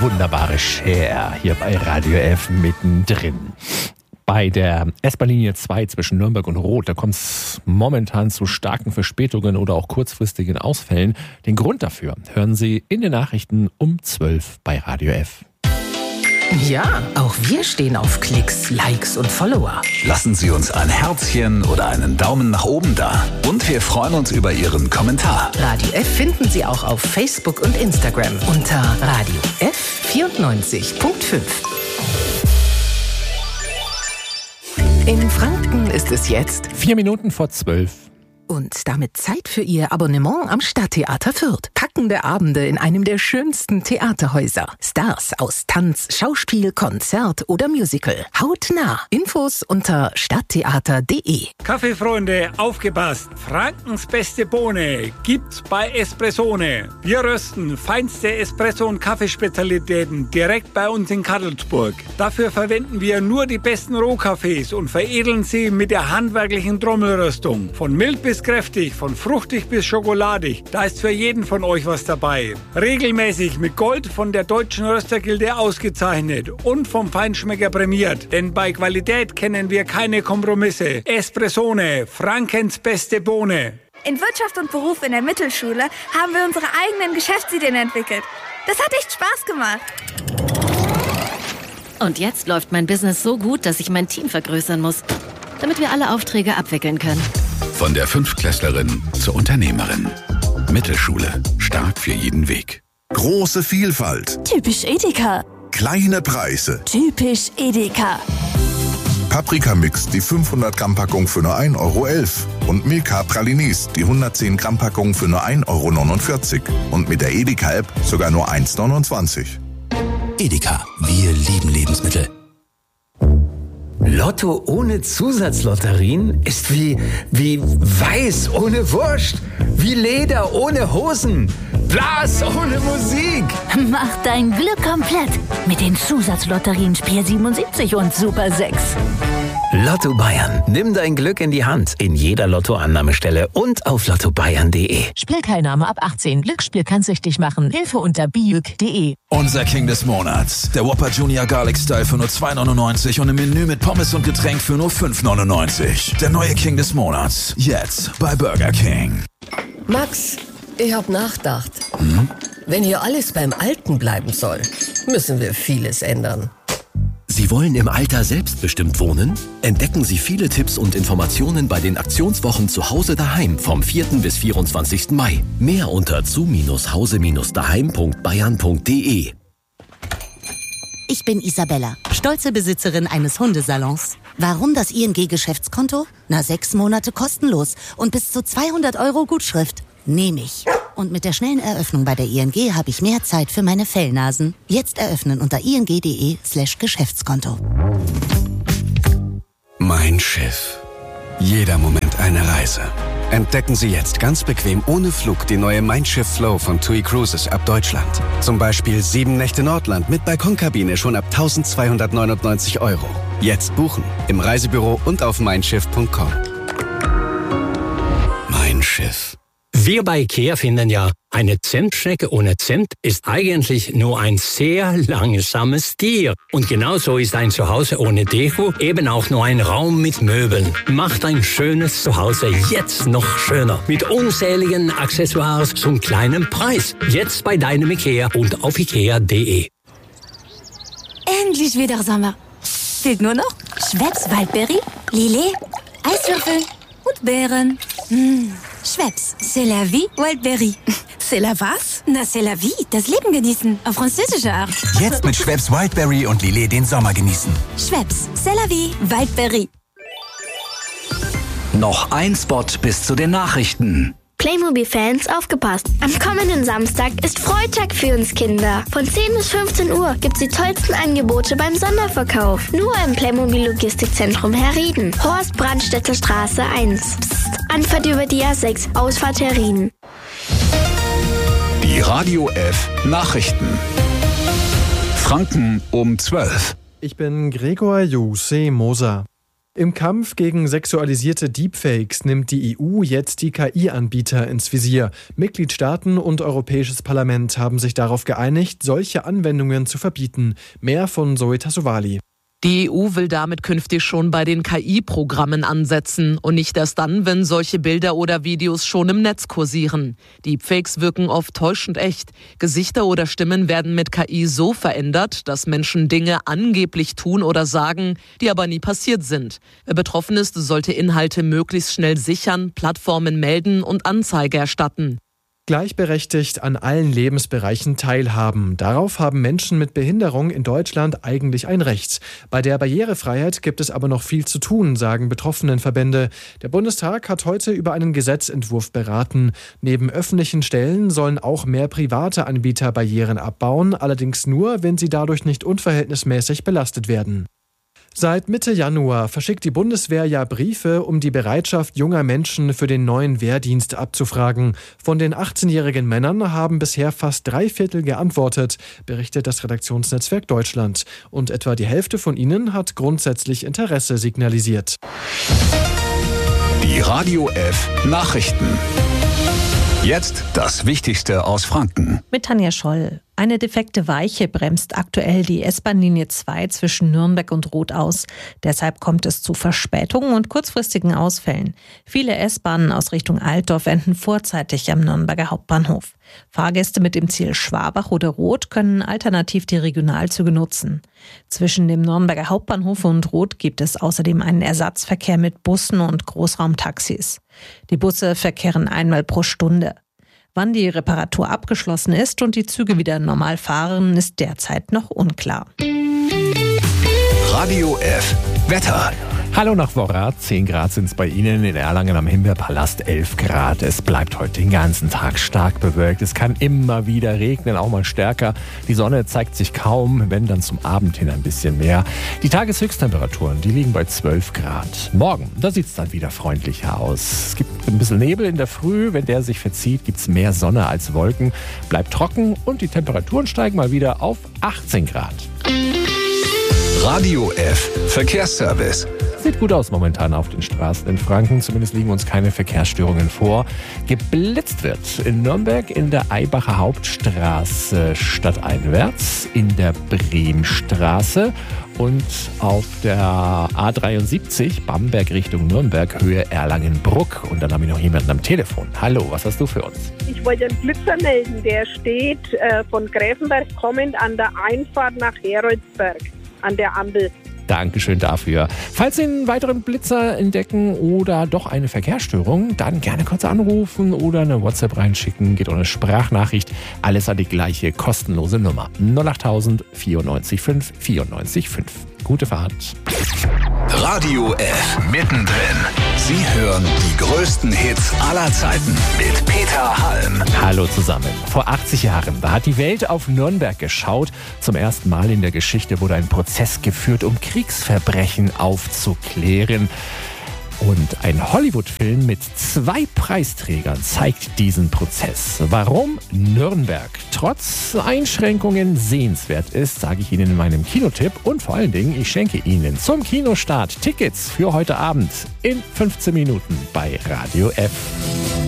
wunderbare Cher hier bei Radio F mittendrin. Bei der S-Bahn-Linie 2 zwischen Nürnberg und Roth, da kommt es momentan zu starken Verspätungen oder auch kurzfristigen Ausfällen. Den Grund dafür hören Sie in den Nachrichten um 12 bei Radio F. Ja, auch wir stehen auf Klicks, Likes und Follower. Lassen Sie uns ein Herzchen oder einen Daumen nach oben da. Und wir freuen uns über Ihren Kommentar. Radio F finden Sie auch auf Facebook und Instagram unter Radio F 94.5. In Franken ist es jetzt 4 Minuten vor 12. und damit Zeit für Ihr Abonnement am Stadttheater Fürth. Packende Abende in einem der schönsten Theaterhäuser. Stars aus Tanz, Schauspiel, Konzert oder Musical. Hautnah. Infos unter stadttheater.de. Kaffeefreunde, aufgepasst! Frankens beste Bohne gibt's bei Espressone. Wir rösten feinste Espresso- und Kaffeespezialitäten direkt bei uns in Kadelsburg. Dafür verwenden wir nur die besten Rohkaffees und veredeln sie mit der handwerklichen Trommelröstung. Von mild bis kräftig, von fruchtig bis schokoladig. Da ist für jeden von euch was dabei. Regelmäßig mit Gold von der Deutschen Röstergilde ausgezeichnet und vom Feinschmecker prämiert. Denn bei Qualität kennen wir keine Kompromisse. Espressone, Frankens beste Bohne. In Wirtschaft und Beruf in der Mittelschule haben wir unsere eigenen Geschäftsideen entwickelt. Das hat echt Spaß gemacht. Und jetzt läuft mein Business so gut, dass ich mein Team vergrößern muss, damit wir alle Aufträge abwickeln können. Von der Fünftklässlerin zur Unternehmerin. Mittelschule. Stark für jeden Weg. Große Vielfalt. Typisch Edeka. Kleine Preise. Typisch Edeka. Paprikamix, die 500 Gramm Packung für nur 1,11 Euro. Und Milka Pralinis, die 110 Gramm Packung für nur 1,49 Euro. Und mit der Edeka-App sogar nur 1,29 Euro. Edeka, wir lieben Lebensmittel. Lotto ohne Zusatzlotterien ist wie Weiß ohne Wurst, wie Leder ohne Hosen, Blas ohne Musik. Mach dein Glück komplett mit den Zusatzlotterien Spiel 77 und Super 6. Lotto Bayern. Nimm dein Glück in die Hand. In jeder Lottoannahmestelle und auf lottobayern.de. Spielteilnahme ab 18. Glücksspiel kann süchtig machen. Hilfe unter biuk.de. Unser King des Monats. Der Whopper Junior Garlic Style für nur 2,99 und im Menü mit Pommes und Getränk für nur 5,99. Der neue King des Monats. Jetzt bei Burger King. Max, ich hab nachgedacht. Wenn hier alles beim Alten bleiben soll, müssen wir vieles ändern. Sie wollen im Alter selbstbestimmt wohnen? Entdecken Sie viele Tipps und Informationen bei den Aktionswochen zu Hause daheim vom 4. bis 24. Mai. Mehr unter zu-hause-daheim.bayern.de. Ich bin Isabella, stolze Besitzerin eines Hundesalons. Warum das ING-Geschäftskonto? 6 Monate kostenlos und bis zu 200 € Gutschrift. Nehme ich. Und mit der schnellen Eröffnung bei der ING habe ich mehr Zeit für meine Fellnasen. Jetzt eröffnen unter ing.de/Geschäftskonto. Mein Schiff. Jeder Moment eine Reise. Entdecken Sie jetzt ganz bequem ohne Flug die neue Mein Schiff Flow von TUI Cruises ab Deutschland. Zum Beispiel 7 Nächte Nordland mit Balkonkabine schon ab 1.299 €. Jetzt buchen im Reisebüro und auf meinschiff.com. Mein Schiff. Wir bei IKEA finden ja, eine Zimtschnecke ohne Zimt ist eigentlich nur ein sehr langsames Tier. Und genauso ist ein Zuhause ohne Deko eben auch nur ein Raum mit Möbeln. Macht ein schönes Zuhause jetzt noch schöner. Mit unzähligen Accessoires zum kleinen Preis. Jetzt bei deinem IKEA und auf ikea.de. Endlich wieder Sommer. Fehlt nur noch Schweppes Waldberry, Lillet, Eiswürfel und Beeren. Schweppes, c'est la vie, Wildberry. C'est la was? Na, c'est la vie, das Leben genießen, auf französische Art. Jetzt mit Schweppes Wildberry und Lillet den Sommer genießen. Schweppes, c'est la vie, Wildberry. Noch ein Spot bis zu den Nachrichten. Playmobil-Fans, aufgepasst! Am kommenden Samstag ist Freitag für uns Kinder. Von 10 bis 15 Uhr gibt's die tollsten Angebote beim Sonderverkauf. Nur im Playmobil-Logistikzentrum Herrieden. Horst Brandstätter Straße 1. Psst. Anfahrt über die A6, Ausfahrt Herrieden. Die Radio F Nachrichten. Franken um 12. Ich bin Gregor Jose Moser. Im Kampf gegen sexualisierte Deepfakes nimmt die EU jetzt die KI-Anbieter ins Visier. Mitgliedstaaten und Europäisches Parlament haben sich darauf geeinigt, solche Anwendungen zu verbieten. Mehr von Zoe Tassovali. Die EU will damit künftig schon bei den KI-Programmen ansetzen und nicht erst dann, wenn solche Bilder oder Videos schon im Netz kursieren. Deepfakes wirken oft täuschend echt. Gesichter oder Stimmen werden mit KI so verändert, dass Menschen Dinge angeblich tun oder sagen, die aber nie passiert sind. Wer betroffen ist, sollte Inhalte möglichst schnell sichern, Plattformen melden und Anzeige erstatten. Gleichberechtigt an allen Lebensbereichen teilhaben. Darauf haben Menschen mit Behinderung in Deutschland eigentlich ein Recht. Bei der Barrierefreiheit gibt es aber noch viel zu tun, sagen Betroffenenverbände. Der Bundestag hat heute über einen Gesetzentwurf beraten. Neben öffentlichen Stellen sollen auch mehr private Anbieter Barrieren abbauen, allerdings nur, wenn sie dadurch nicht unverhältnismäßig belastet werden. Seit Mitte Januar verschickt die Bundeswehr ja Briefe, um die Bereitschaft junger Menschen für den neuen Wehrdienst abzufragen. Von den 18-jährigen Männern haben bisher fast 3/4 geantwortet, berichtet das Redaktionsnetzwerk Deutschland. Und etwa die Hälfte von ihnen hat grundsätzlich Interesse signalisiert. Die Radio F Nachrichten. Jetzt das Wichtigste aus Franken. Mit Tanja Scholl. Eine defekte Weiche bremst aktuell die S-Bahn-Linie 2 zwischen Nürnberg und Roth aus. Deshalb kommt es zu Verspätungen und kurzfristigen Ausfällen. Viele S-Bahnen aus Richtung Altdorf enden vorzeitig am Nürnberger Hauptbahnhof. Fahrgäste mit dem Ziel Schwabach oder Roth können alternativ die Regionalzüge nutzen. Zwischen dem Nürnberger Hauptbahnhof und Roth gibt es außerdem einen Ersatzverkehr mit Bussen und Großraumtaxis. Die Busse verkehren einmal pro Stunde. Wann die Reparatur abgeschlossen ist und die Züge wieder normal fahren, ist derzeit noch unklar. Radio F Wetter. Hallo nach Worra, 10 Grad sind es bei Ihnen, in Erlangen am Himbeerpalast 11 Grad. Es bleibt heute den ganzen Tag stark bewölkt. Es kann immer wieder regnen, auch mal stärker. Die Sonne zeigt sich kaum, wenn dann zum Abend hin ein bisschen mehr. Die Tageshöchsttemperaturen, die liegen bei 12 Grad. Morgen, da sieht es dann wieder freundlicher aus. Es gibt ein bisschen Nebel in der Früh. Wenn der sich verzieht, gibt es mehr Sonne als Wolken. Bleibt trocken und die Temperaturen steigen mal wieder auf 18 Grad. Radio F Verkehrsservice. Sieht gut aus momentan auf den Straßen in Franken. Zumindest liegen uns keine Verkehrsstörungen vor. Geblitzt wird in Nürnberg in der Eybacher Hauptstraße stadteinwärts, in der Bremstraße und auf der A73 Bamberg Richtung Nürnberg, Höhe Erlangen-Bruck. Und dann habe ich noch jemanden am Telefon. Hallo, was hast du für uns? Ich wollte einen Blitzer melden. Der steht von Gräfenberg kommend an der Einfahrt nach Heroldsberg, an der Ampel. Dankeschön dafür. Falls Sie einen weiteren Blitzer entdecken oder doch eine Verkehrsstörung, dann gerne kurz anrufen oder eine WhatsApp reinschicken. Geht ohne Sprachnachricht. Alles an die gleiche kostenlose Nummer. 08000 94 5 94 5. Gute Fahrt. Radio F mittendrin. Sie hören die größten Hits aller Zeiten mit Peter Halm. Hallo zusammen. Vor 80 Jahren, da hat die Welt auf Nürnberg geschaut. Zum ersten Mal in der Geschichte wurde ein Prozess geführt, um Kriegsverbrechen aufzuklären. Und ein Hollywood-Film mit 2 Preisträgern zeigt diesen Prozess. Warum Nürnberg trotz Einschränkungen sehenswert ist, sage ich Ihnen in meinem Kinotipp. Und vor allen Dingen, ich schenke Ihnen zum Kinostart Tickets für heute Abend in 15 Minuten bei Radio F.